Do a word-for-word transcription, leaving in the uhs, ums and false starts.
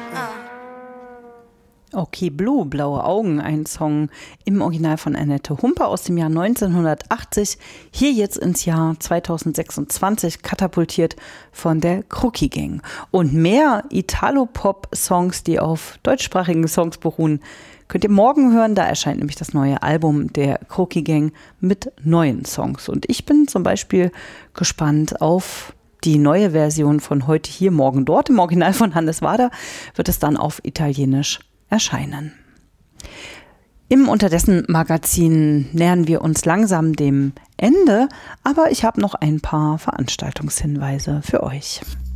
Okay, Blue, Blaue Augen, ein Song im Original von Annette Humpe aus dem Jahr neunzehnhundertachtzig, hier jetzt ins Jahr zweitausendsechsundzwanzig katapultiert von der Crookie Gang. Und mehr Italo-Pop-Songs, die auf deutschsprachigen Songs beruhen, könnt ihr morgen hören. Da erscheint nämlich das neue Album der Crookie Gang mit neuen Songs. Und ich bin zum Beispiel gespannt auf die neue Version von Heute hier, morgen dort. Im Original von Hannes Wader wird es dann auf Italienisch erscheinen. Im Unterdessen-Magazin nähern wir uns langsam dem Ende, aber ich habe noch ein paar Veranstaltungshinweise für euch.